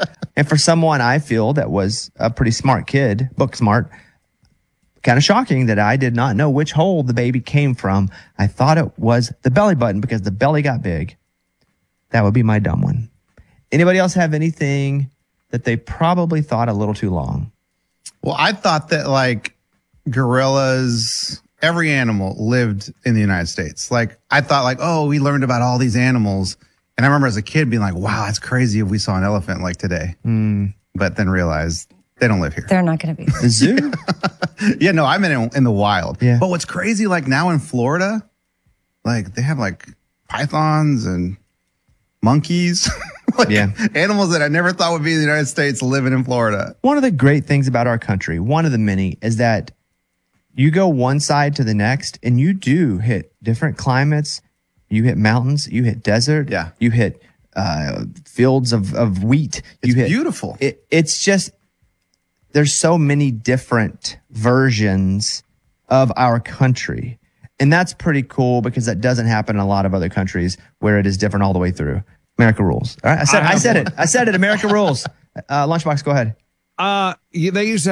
And for someone I feel that was a pretty smart kid, book smart, kind of shocking that I did not know which hole the baby came from. I thought it was the belly button because the belly got big. That would be my dumb one. Anybody else have anything that they probably thought a little too long? Well, I thought that like gorillas, every animal lived in the United States. Like I thought like, oh, we learned about all these animals. And I remember as a kid being like, wow, that's crazy if we saw an elephant like today. But then realized they don't live here. They're not going to be. The zoo? Yeah, no, I'm in the wild. Yeah. But what's crazy, like now in Florida, like they have like pythons and monkeys. Like animals that I never thought would be in the United States living in Florida. One of the great things about our country, one of the many, is that you go one side to the next and you do hit different climates. You hit mountains, you hit desert, you hit fields of wheat. It's beautiful. It's just, there's so many different versions of our country. And that's pretty cool because that doesn't happen in a lot of other countries where it is different all the way through. America rules. All right, I said it. America rules. Lunchbox, go ahead. They used to